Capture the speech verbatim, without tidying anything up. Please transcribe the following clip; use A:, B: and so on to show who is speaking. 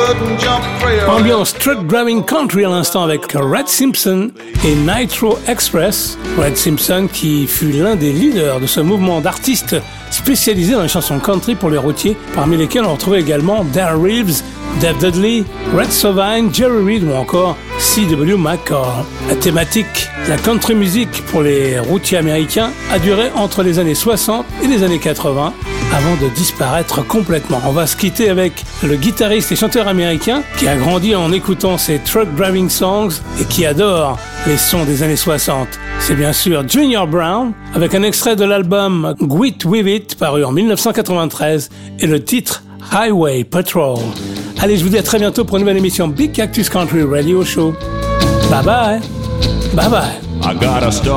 A: Ambiance truck driving country à l'instant avec Red Simpson et Nitro Express. Red Simpson qui fut l'un des leaders de ce mouvement d'artistes spécialisés dans les chansons country pour les routiers, parmi lesquels on retrouvait également Darryl Reeves, Dave Dudley, Red Sovine, Jerry Reed ou encore C W McCall. La thématique de la country music pour les routiers américains a duré entre les années soixante et les années quatre-vingts avant de disparaître complètement. On va se quitter avec le guitariste et chanteur américain qui a grandi en écoutant ces truck driving songs et qui adore les sons des années soixante. C'est bien sûr Junior Brown avec un extrait de l'album Grit With It paru en dix-neuf cent quatre-vingt-treize et le titre Highway Patrol. Allez, je vous dis à très bientôt pour une nouvelle émission Big Cactus Country Radio Show. Bye bye. Bye bye. I got a star.